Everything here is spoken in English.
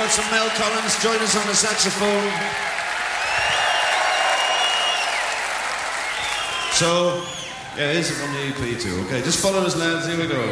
chords from Mel Collins. Join us on the saxophone. So, yeah, here's it from the EP too. Okay, just follow us, lads. Here we go.